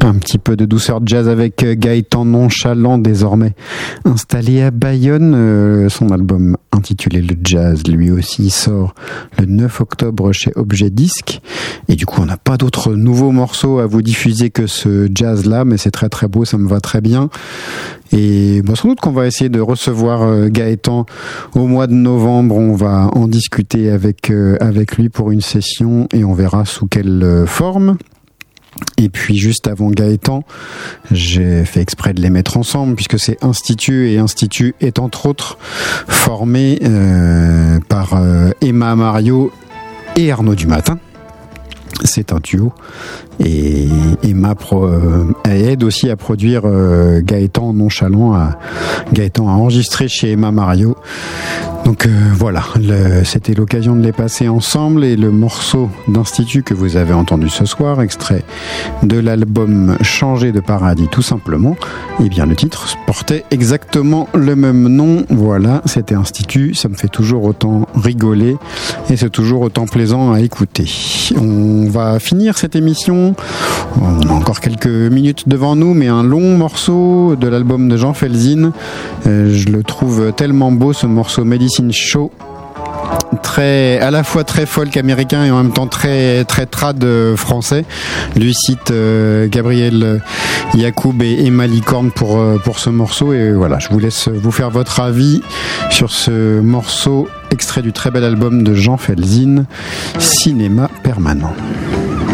Un petit peu de douceur jazz avec Gaëtan Nonchalant, désormais installé à Bayonne. Son album intitulé Le Jazz, lui aussi, sort le 9 octobre chez Objet Disque. Et du coup, on n'a pas d'autres nouveaux morceaux à vous diffuser que ce jazz-là, mais c'est très très beau, ça me va très bien. Et sans doute qu'on va essayer de recevoir Gaëtan au mois de novembre. On va en discuter avec lui pour une session et on verra sous quelle forme. Et puis juste avant Gaëtan, j'ai fait exprès de les mettre ensemble puisque c'est Institut, et Institut est entre autres formé par Emma Mario et Arnaud Dumatin. C'est un duo et Emma aide aussi à produire Gaëtan Nonchalant. Gaëtan a enregistré chez Emma Mario. Donc voilà, c'était l'occasion de les passer ensemble, et le morceau d'Institut que vous avez entendu ce soir, extrait de l'album Changer de paradis tout simplement, et bien le titre portait exactement le même nom. Voilà, c'était Institut, ça me fait toujours autant rigoler et c'est toujours autant plaisant à écouter. On va finir cette émission, on a encore quelques minutes devant nous, mais un long morceau de l'album de Jean Felzin. Je le trouve tellement beau, ce morceau Medicine Show, à la fois très folk américain et en même temps très très trad français. Lui cite Gabriel Yacoub et Emma Licorne pour ce morceau, et voilà, je vous laisse vous faire votre avis sur ce morceau extrait du très bel album de Jean Felzin, Cinéma Permanent.